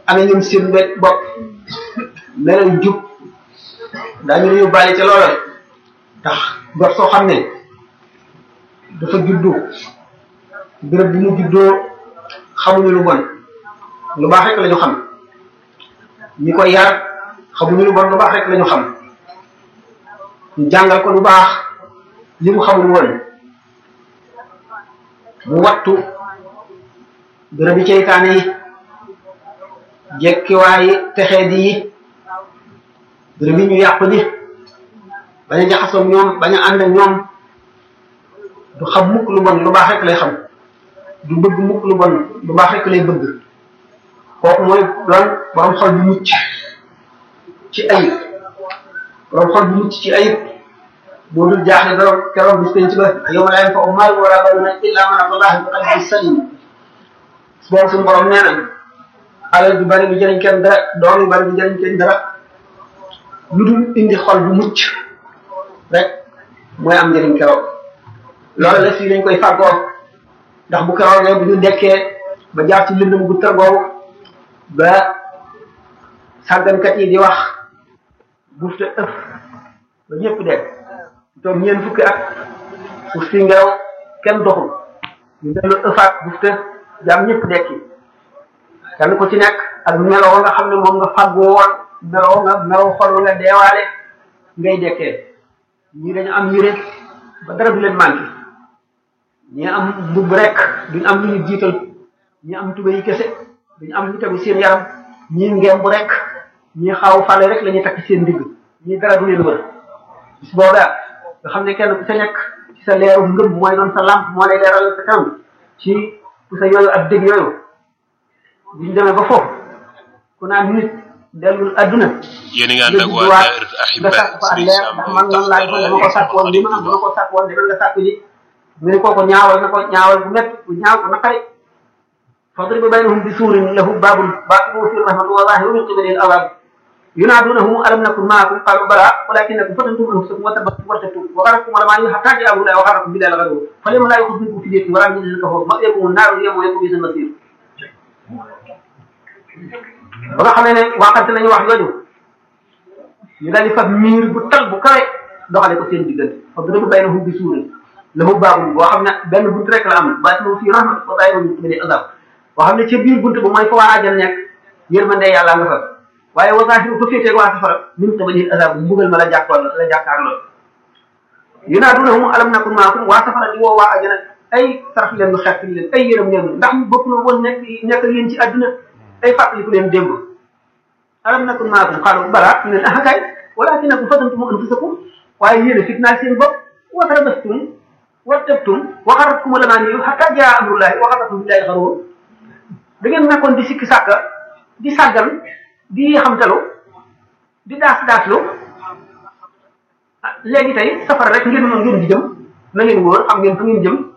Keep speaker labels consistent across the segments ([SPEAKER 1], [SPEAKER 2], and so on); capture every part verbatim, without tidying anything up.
[SPEAKER 1] amee ngeen seen wet bopp leneen jub daañu la yóbbaale ca loola tax gor soo xam ne dafa juddu béréb bi mu juddoo xamuñu lu bon lu baax rek la ñu xam ñi koy yar xamuñu lu bon lu baax rek la ñu xam ñu jàngal ko lu baax li mu xamul woon mu wattu béréb yi ceytaane yi jekkiwaay texee di yi béréb yi ñu yàqu ni bañ a jaxasoo ñoom bañ a ànd ak ñoom du xam mukk lu bon lu baax rek lay xam du bëgg mukk lu bon lu baax rek lay bëgg kooku mooy doon borom xol bu mucc ci ayib borom xol bu mucc ci ayib boo dul jaaxle borom keroog bis penc ba yawma laa yanfa'u maalun wa laa banuuna illaa man ataa Allaaha bi qalbin saliim boobu suñu borom nee na alal ju bari du jëriñ kenn dara doom yu bari du jëriñ kenn dara lu dul indi xol bu mucc rek mooy am njëriñ keroog loolu la fii lañ koy fàggoo ndax bu keroogee bu ñu dekkee ba jaar ci lëndëm gu tërgoow ba sàggankat yi di wax bufte ëf ba ñëpp dekk toog ñeent fukki at suuf si ngelaw kenn doxul ñu dellu ëfaat bufte jaam ñëpp dekki kenn ku ci nekk ak meloo nga xam ne moom nga fàggoo woon meloo nga meloo xol nga deewaale ngay dekkee ñii dañu am yére ba dara du leen manqué ñii am mbubb rek duñu am lu ñu jiital ñii am tuba yi kese duñu am lu tegu seen yaram ñii ngemb rek ñii xaw fale rek la ñuy takk seen ndigg ñii dara du leen wër bis boobaa nga xam ne kenn ku sa nekk ci sa leeru ngëm mooy doon sa lampe moo lay leeral sa kanam ci sa yooyu ak dégg yooyu buñ demee ba foofu ku naan nit dellul adduna
[SPEAKER 2] yéen a ngi ànd ak waa Daahiratu Ahibba Serigne Sam
[SPEAKER 1] ndax man noonu laa ko dama ko sàkk woon li ma am dama ko sàkk woon demal nga sàkk ji mu ne kooku ñaawal na ko ñaawal bu métti bu ñaaw bu naqari fadrib baynahum bi suurin lahu baabun baatinuhu fiihi rahmatu wa zaahiruhu min qibalihi al-'adhaab yunaadunahum alam nakun ma'akum qaaluu balaa walaakinnakum fatantum anfusakum wa tartabtum wa gharratkum al-amaaniyyu hattaa jaa'a amrullaahi wa gharrakum billaahi al-gharuur falyawma laa yu'khadhu minkum fidyatun wa laa min allaziina kafaruu ma'waakumu an-naaru hiya mawlaakum wa bi'sa al-masiir ba nga xamee ne waxante nañu wax jooju ñu daal di fab miir bu tal bu kawe doxale ko seen diggante fadrib baynahum bi suurin lahu baabun boo xam ne benn bunt rek la am baatinuhu fiihi rahmatu wa zaahiruhu min qibalihi al-'adhaab boo xam ne ca biir bunt ba mooy fa waa àjjana nekk yërmande yàlla nga fa waaye wa zaahiruhu fa féetee waa safara min qibalihi al-'adhaab mbugal ma la jàkkoon la jàkkaarloo yunaaduunahum alam nakun ma'akum waa safara di woo waa àjjana ay sarax leen lu xeet leen ay yërëm leen ndax ñu bokk na woon nekk nekk yéen ci àdduna ay fàttaliku leen démb alam nakun ma'akum qaalu balaa ñu ne ah kay walaakinnakum fatantum anfusakum waaye yéen a fitnaal seen bopp wa tarabastum wartabtum wa gharratkumul amaaniyyu hattaa jaa'a amrullaahi wa gharrakum billaahi al-gharuur da ngeen nekkoon di sikki sàkka di sàggan di xamtalu di daas daaslu léegi tey safara rek ngeen noonu ngeen di jëm na ngeen wóor xam ngeen fa ngeen jëm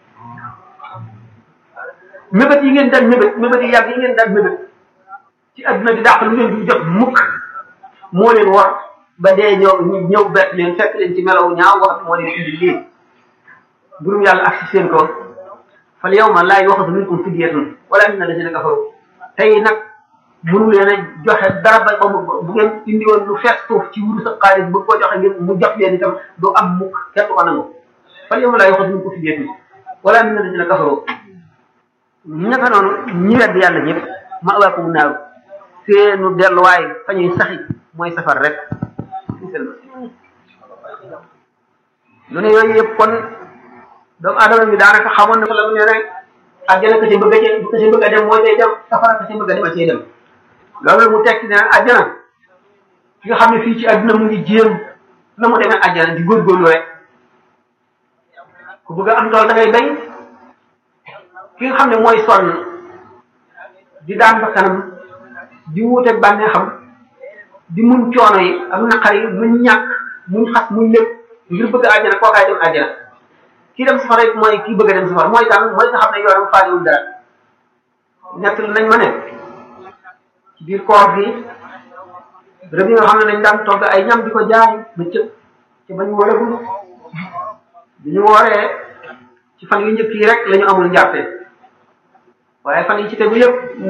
[SPEAKER 1] mébét yi ngeen daan mébét mébét yi yàgg yi ngeen daan mébét ci adduna di dàq lu ngeen di jot mukk moo leen war ba dee ñëw ñëw bett leen fekk leen ci melaw ñaaw wax moo leen indi lii mbirum yàlla ak si seen kaw fal yawma laa yu'khadhu minkum fidyatun wala min allaziina kafaru tey nag mënu leen a joxe dara ba bu ngeen indi woon lu fees suuf ci wuru sa xaalis bu ko joxe ngeen mu jox leen itam du am mukk kenn du ko nangu fal yawma laa yu'khadhu minkum fidyatun wala min allaziina kafaru naka noonu ñi wedd yàlla ñëpp ma'waakumu naaru seenu delluwaay fa ñuy saxi mooy safar rek lu ne yooyu yëpp kon doomu aadama bi daanaka xamoon na ko la mu ne rek àjjana ka ci bëgg a ka ci bëgg a dem mooy day dem safara ka ci bëgg a dem a cay dem loolu mu tekki ne àjjana ki nga xam ne fii ci àdduna mu ngi jéem na mu demee àjjana di góorgóorlu rek ku bëgg a am tool da ngay bay ki nga xam ne mooy sonn di daan bakkanam di wuuteeg bànnee xam di muñ coono yi ak naqar yi muñ ñàkk muñ xas muñ lépp ngir bëgg a àjjana kookaay dem àjjana kii dem safara it mooy kii bëgg a dem safara mooy kan mooy nga xam ne yoonam faaliwul dara nett nañ ma ne ci biir koor gi béréb yi nga xam ne dañ daan togg ay ñam di ko jaay bëccëg ci bañ wóoragul bi ñu wooree ci fan yu njëkk yi rek la ñu amul njàppe waaye fan yi ci tegu yëpp